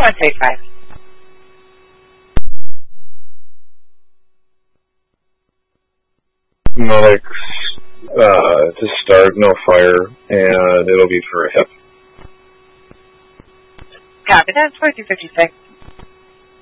2135. Medics, to start, no fire, and it'll be for a hip. Copy that, 2256.